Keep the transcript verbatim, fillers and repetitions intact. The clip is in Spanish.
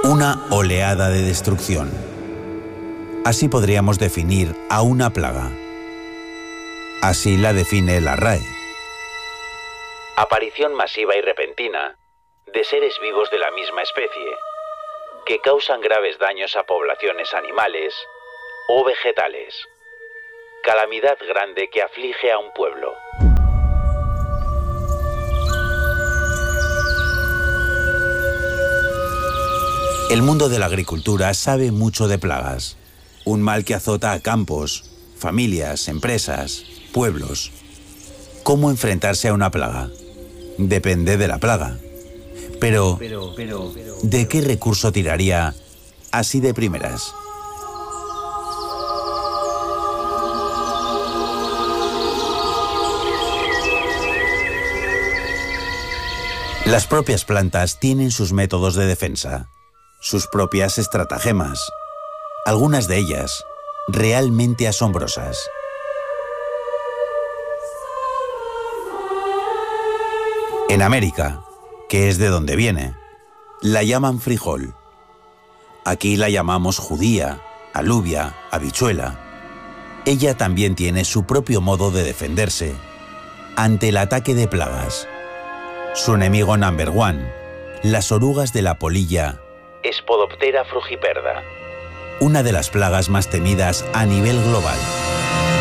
Una oleada de destrucción. Así podríamos definir a una plaga. Así la define la R A E. Aparición masiva y repentina de seres vivos de la misma especie, que causan graves daños a poblaciones animales o vegetales. Calamidad grande que aflige a un pueblo. El mundo de la agricultura sabe mucho de plagas. Un mal que azota a campos, familias, empresas, pueblos. ¿Cómo enfrentarse a una plaga? Depende de la plaga. Pero, ¿de qué recurso tiraría así de primeras? Las propias plantas tienen sus métodos de defensa, sus propias estratagemas, algunas de ellas realmente asombrosas. En América, que es de donde viene, la llaman frijol. Aquí la llamamos judía, alubia, habichuela. Ella también tiene su propio modo de defenderse ante el ataque de plagas. Su enemigo number one, las orugas de la polilla Spodoptera frugiperda. Una de las plagas más temidas a nivel global.